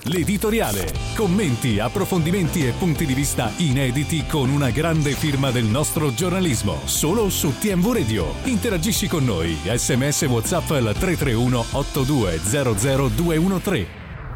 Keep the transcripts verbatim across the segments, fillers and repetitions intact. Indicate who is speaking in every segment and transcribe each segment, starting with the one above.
Speaker 1: l'editoriale. Commenti, approfondimenti e punti di vista inediti con una grande firma del nostro giornalismo. Solo su T M V Radio. Interagisci con noi. Sms WhatsApp al tre tre uno otto due zero zero due uno tre.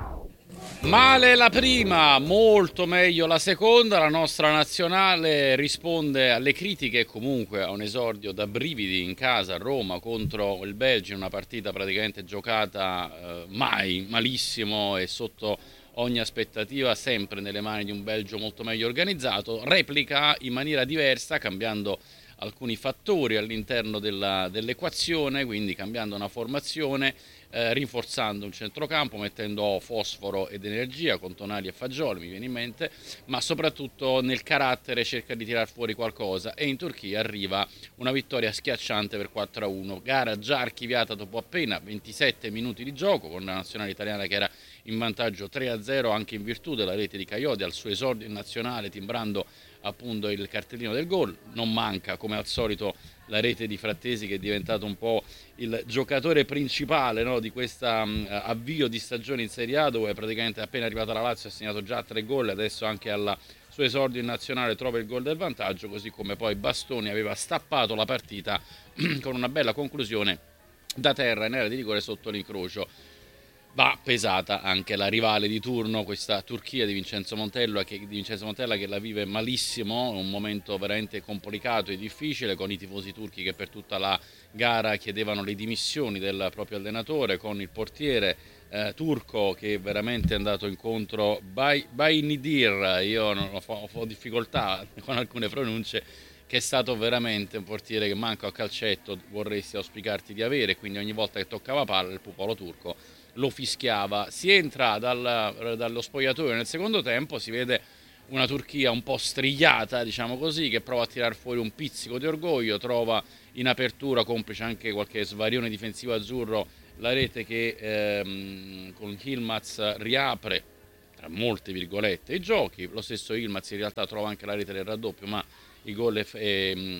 Speaker 2: Male la prima, molto meglio la seconda. La nostra nazionale risponde alle critiche, comunque a un esordio da brividi in casa a Roma contro il Belgio, in una partita praticamente giocata eh, mai, malissimo e sotto ogni aspettativa, sempre nelle mani di un Belgio molto meglio organizzato. Replica in maniera diversa, cambiando alcuni fattori all'interno della, dell'equazione, quindi cambiando una formazione, eh, rinforzando un centrocampo, mettendo fosforo ed energia con Tonali e Fagioli, mi viene in mente, ma soprattutto nel carattere cerca di tirar fuori qualcosa, e in Turchia arriva una vittoria schiacciante per quattro a uno, gara già archiviata dopo appena ventisette minuti di gioco, con la nazionale italiana che era in vantaggio tre a zero anche in virtù della rete di Kayode al suo esordio in nazionale, timbrando appunto il cartellino del gol. Non manca, come al solito, la rete di Frattesi, che è diventato un po' il giocatore principale, no, di questo um, avvio di stagione in Serie A, dove praticamente appena arrivata la Lazio ha segnato già tre gol, adesso anche al suo esordio in nazionale trova il gol del vantaggio, così come poi Bastoni aveva stappato la partita con una bella conclusione da terra in area di rigore sotto l'incrocio. Va pesata anche la rivale di turno, questa Turchia di Vincenzo Montella, che, di Vincenzo Montella che la vive malissimo, un momento veramente complicato e difficile, con i tifosi turchi che per tutta la gara chiedevano le dimissioni del proprio allenatore, con il portiere eh, turco che veramente è andato incontro Baynidir, io non ho, ho, ho difficoltà con alcune pronunce, che è stato veramente un portiere che manco a calcetto vorresti auspicarti di avere, quindi ogni volta che toccava palla il popolo turco lo fischiava. Si entra dal, dallo spogliatoio nel secondo tempo, si vede una Turchia un po' strigliata, diciamo così, che prova a tirar fuori un pizzico di orgoglio, trova in apertura, complice anche qualche svarione difensivo azzurro, la rete che ehm, con Yilmaz riapre, tra molte virgolette, i giochi. Lo stesso Yilmaz in realtà trova anche la rete del raddoppio, ma il gol è eh,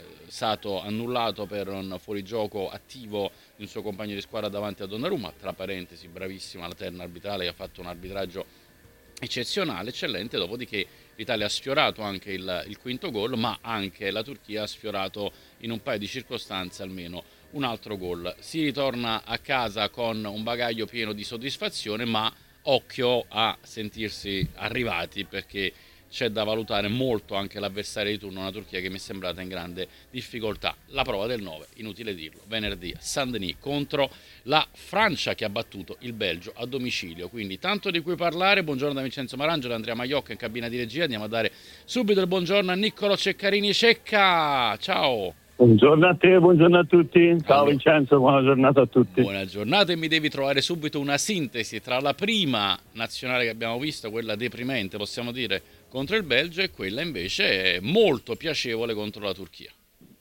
Speaker 2: stato annullato per un fuorigioco attivo di un suo compagno di squadra davanti a Donnarumma. Tra parentesi, bravissima la terna arbitrale, che ha fatto un arbitraggio eccezionale, eccellente. Dopodiché l'Italia ha sfiorato anche il, il quinto gol, ma anche la Turchia ha sfiorato in un paio di circostanze almeno un altro gol. Si ritorna a casa con un bagaglio pieno di soddisfazione, ma occhio a sentirsi arrivati, perché c'è da valutare molto anche l'avversario di turno, una Turchia che mi è sembrata in grande difficoltà. La prova del nove, inutile dirlo, venerdì a Saint-Denis contro la Francia, che ha battuto il Belgio a domicilio. Quindi tanto di cui parlare. Buongiorno da Vincenzo Marangelo, Andrea Maiocca in cabina di regia. Andiamo a dare subito il buongiorno a Niccolo Ceccarini. Cecca, ciao!
Speaker 3: Buongiorno a te, buongiorno a tutti. Ciao allora, Vincenzo, buona giornata a tutti.
Speaker 2: Buona giornata, e mi devi trovare subito una sintesi tra la prima nazionale che abbiamo visto, quella deprimente, possiamo dire, contro il Belgio, e quella invece molto piacevole contro la Turchia.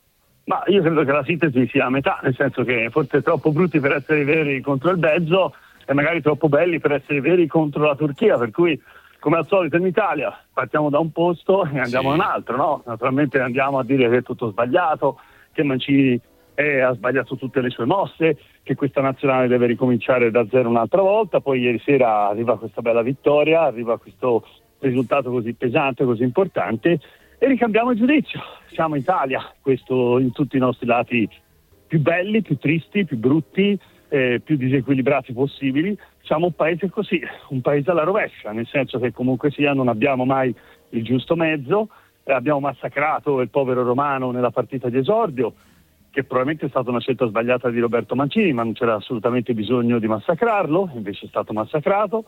Speaker 3: Ma io credo che la sintesi sia a metà, nel senso che forse troppo brutti per essere veri contro il Belgio e magari troppo belli per essere veri contro la Turchia, per cui come al solito in Italia partiamo da un posto e andiamo
Speaker 2: sì.
Speaker 3: a un altro, no? Naturalmente andiamo a dire che è tutto sbagliato, che Mancini eh, ha sbagliato tutte le sue mosse, che questa nazionale deve ricominciare da zero un'altra volta. Poi ieri sera arriva questa bella vittoria, arriva questo risultato così pesante, così importante, e ricambiamo il giudizio. Siamo Italia, questo in tutti i nostri lati più belli, più tristi, più brutti, eh, più disequilibrati possibili. Siamo un paese così, un paese alla rovescia, nel senso che comunque sia non abbiamo mai il giusto mezzo, eh, abbiamo massacrato il povero Romano nella partita di esordio, che probabilmente è stata una scelta sbagliata di Roberto Mancini, ma non c'era assolutamente bisogno di massacrarlo, invece è stato massacrato,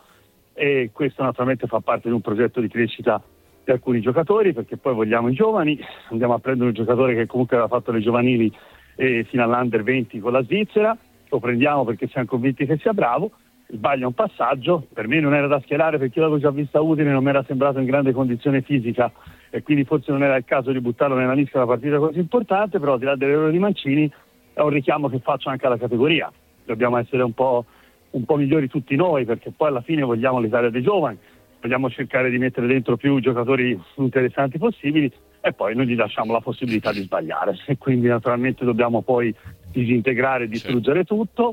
Speaker 3: e questo naturalmente fa parte di un progetto di crescita di alcuni giocatori, perché poi vogliamo i giovani, andiamo a prendere un giocatore che comunque aveva fatto le giovanili eh, fino all'Under venti con la Svizzera, lo prendiamo perché siamo convinti che sia bravo, sbaglia un passaggio, per me non era da schierare perché io l'avevo già vista a Udine, non mi era sembrato in grande condizione fisica e quindi forse non era il caso di buttarlo nella lista una partita così importante, però al di là dell'errore di Mancini è un richiamo che faccio anche alla categoria. Dobbiamo essere un po', un po' migliori tutti noi, perché poi alla fine vogliamo l'Italia dei giovani, vogliamo cercare di mettere dentro più giocatori interessanti possibili e poi noi gli lasciamo la possibilità di sbagliare, e quindi naturalmente dobbiamo poi disintegrare e distruggere tutto.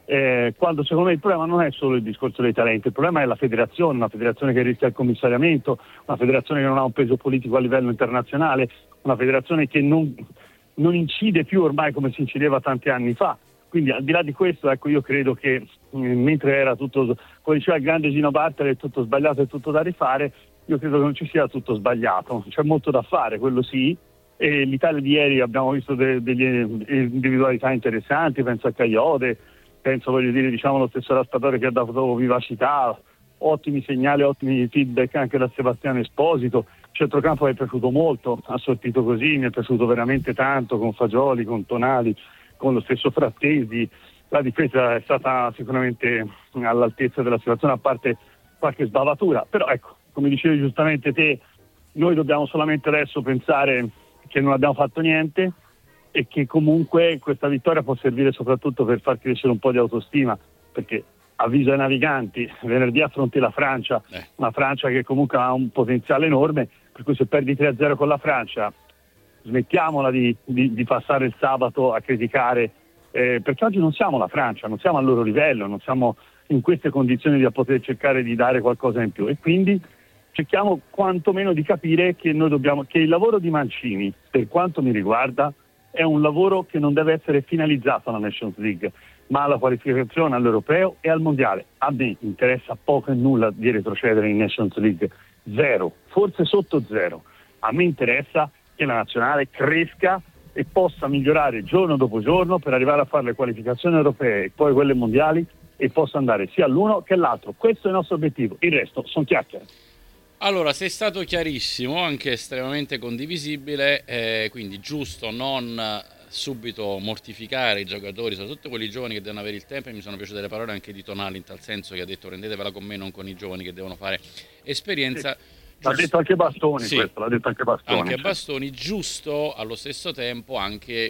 Speaker 3: Eh, quando secondo me il problema non è solo il discorso dei talenti, il problema è la federazione, una federazione che rischia il commissariamento, una federazione che non ha un peso politico a livello internazionale, una federazione che non, non incide più ormai come si incideva tanti anni fa. Quindi al di là di questo, ecco, io credo che eh, mentre era tutto, come diceva il grande Gino Bartali, è tutto sbagliato e tutto da rifare, io credo che non ci sia tutto sbagliato, c'è molto da fare, quello sì. E l'Italia di ieri abbiamo visto de- delle individualità interessanti, penso a Caiode, penso, voglio dire, diciamo lo stesso Raspadori che ha dato vivacità, ottimi segnali, ottimi feedback anche da Sebastiano Esposito. Il centrocampo mi è piaciuto molto, ha sortito così, mi è piaciuto veramente tanto, con Fagioli, con Tonali, con lo stesso Frattesi. La difesa è stata sicuramente all'altezza della situazione, a parte qualche sbavatura, però ecco, come dicevi giustamente te, noi dobbiamo solamente adesso pensare che non abbiamo fatto niente e che comunque questa vittoria può servire soprattutto per far crescere un po' di autostima, perché avviso ai naviganti, venerdì affronti la Francia,
Speaker 2: eh.
Speaker 3: una Francia che comunque ha un potenziale enorme, per cui se perdi tre a zero con la Francia smettiamola di, di, di passare il sabato a criticare, eh, perché oggi non siamo la Francia, non siamo al loro livello, non siamo in queste condizioni di poter cercare di dare qualcosa in più, e quindi cerchiamo quantomeno di capire che noi dobbiamo, che il lavoro di Mancini, per quanto mi riguarda, è un lavoro che non deve essere finalizzato alla Nations League, ma alla qualificazione all'Europeo e al Mondiale. A me interessa poco e nulla di retrocedere in Nations League, zero, forse sotto zero. A me interessa che la nazionale cresca e possa migliorare giorno dopo giorno per arrivare a fare le qualificazioni europee e poi quelle mondiali e possa andare sia l'uno che l'altro. Questo è il nostro obiettivo, il resto sono chiacchiere.
Speaker 2: Allora, sei stato chiarissimo, anche estremamente condivisibile, eh, quindi giusto non subito mortificare i giocatori, soprattutto quelli giovani che devono avere il tempo. E mi sono piaciute le parole anche di Tonali, in tal senso, che ha detto prendetevela con me, non con i giovani che devono fare esperienza.
Speaker 3: Sì. L'ha detto anche Bastoni,
Speaker 2: sì,
Speaker 3: questo, l'ha detto anche Bastoni.
Speaker 2: Anche
Speaker 3: cioè.
Speaker 2: Bastoni, giusto allo stesso tempo anche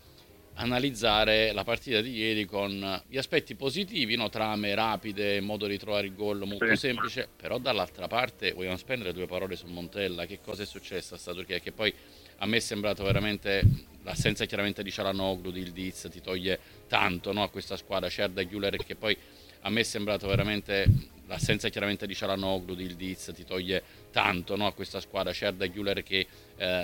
Speaker 2: analizzare la partita di ieri con gli aspetti positivi, no? Trame rapide, modo di trovare il gol molto
Speaker 3: Sì.
Speaker 2: semplice, però dall'altra parte vogliamo spendere due parole su Montella. Che cosa è successo a sta Turchia? Che poi a me è sembrato veramente, l'assenza chiaramente di Çalhanoğlu, di Yildiz ti toglie tanto, no? A questa squadra, Cerda e Güler, che poi a me è sembrato veramente, l'assenza chiaramente di Çalhanoğlu, di Yildiz ti toglie tanto, no? A questa squadra, Cerda e Güler, che eh,